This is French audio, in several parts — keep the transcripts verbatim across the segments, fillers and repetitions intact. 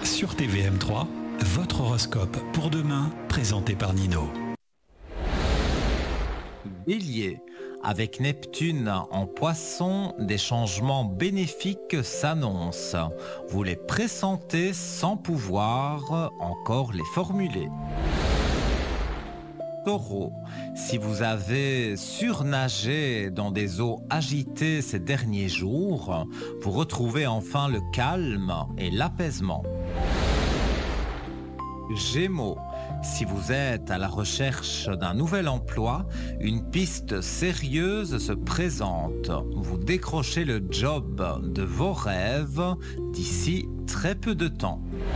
Sur T V M trois, votre horoscope pour demain, présenté par Nino. Bélier, avec Neptune en Poisson, des changements bénéfiques s'annoncent. Vous les pressentez sans pouvoir encore les formuler. Taureau, si vous avez surnagé dans des eaux agitées ces derniers jours, vous retrouvez enfin le calme et l'apaisement. Gémeaux, si vous êtes à la recherche d'un nouvel emploi, une piste sérieuse se présente. Vous décrochez le job de vos rêves d'ici très peu de temps.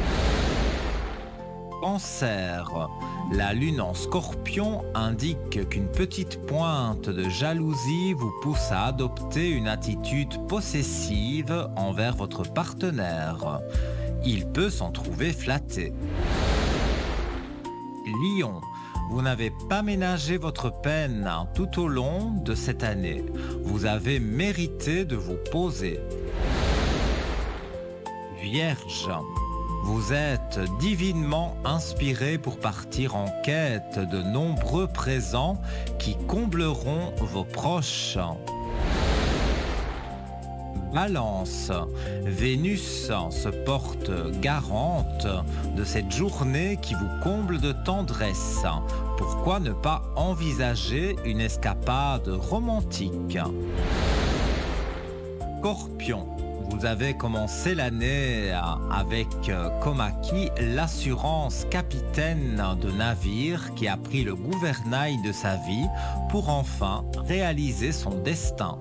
Cancer, la lune en Scorpion indique qu'une petite pointe de jalousie vous pousse à adopter une attitude possessive envers votre partenaire. Il peut s'en trouver flatté. Lion, vous n'avez pas ménagé votre peine tout au long de cette année. Vous avez mérité de vous poser. Vierge, vous êtes divinement inspiré pour partir en quête de nombreux présents qui combleront vos proches. Balance, Vénus se porte garante de cette journée qui vous comble de tendresse. Pourquoi ne pas envisager une escapade romantique? Scorpion, vous avez commencé l'année avec comme acquis l'assurance capitaine de navire qui a pris le gouvernail de sa vie pour enfin réaliser son destin.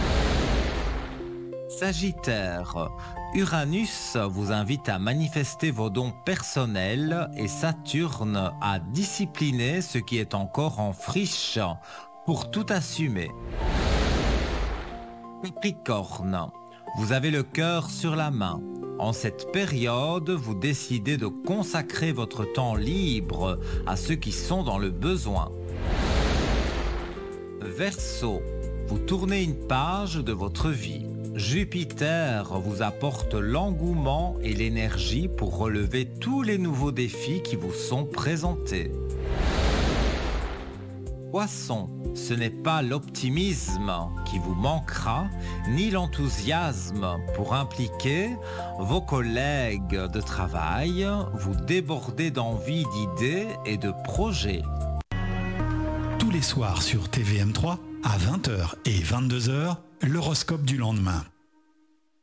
Sagittaire, Uranus vous invite à manifester vos dons personnels et Saturne à discipliner ce qui est encore en friche pour tout assumer. Capricorne, vous avez le cœur sur la main. En cette période, vous décidez de consacrer votre temps libre à ceux qui sont dans le besoin. Verseau, vous tournez une page de votre vie. Jupiter vous apporte l'engouement et l'énergie pour relever tous les nouveaux défis qui vous sont présentés. Poisson, ce n'est pas l'optimisme qui vous manquera, ni l'enthousiasme pour impliquer vos collègues de travail, vous débordez d'envie, d'idées et de projets. Tous les soirs sur T V M trois, à vingt heures et vingt-deux heures, l'horoscope du lendemain.